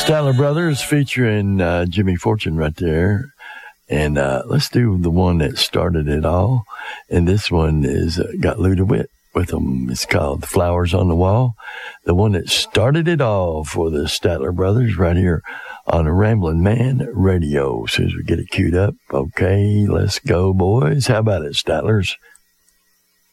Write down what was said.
Statler Brothers featuring Jimmy Fortune right there. And let's do the one that started it all. And this one is got Lou DeWitt with them. It's called Flowers on the Wall. The one that started it all for the Statler Brothers right here on the Ramblin' Man Radio. As soon as we get it queued up, okay, let's go, boys. How about it, Statlers?